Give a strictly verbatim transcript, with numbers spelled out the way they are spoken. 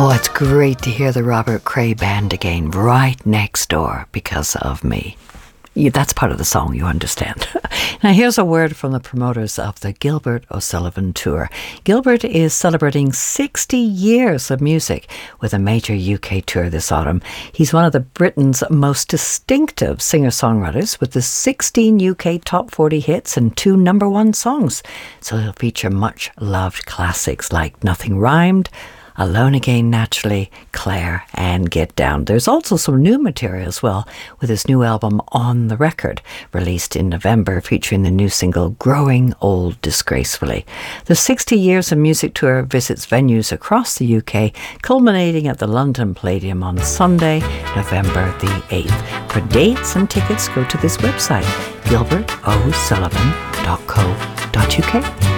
Oh, it's great to hear the Robert Cray Band again, right next door, because of me. Yeah, that's part of the song, you understand. Now, here's a word from the promoters of the Gilbert O'Sullivan Tour. Gilbert is celebrating sixty years of music with a major U K tour this autumn. He's one of the Britain's most distinctive singer-songwriters with the sixteen U K top forty hits and two number one songs. So he'll feature much-loved classics like Nothing Rhymed, Alone Again Naturally, Claire, and Get Down. There's also some new material as well with his new album On the Record, released in November, featuring the new single Growing Old Disgracefully. The sixty Years of Music Tour visits venues across the U K, culminating at the London Palladium on Sunday, November the eighth. For dates and tickets, go to this website, gilbert o sullivan dot co dot uk.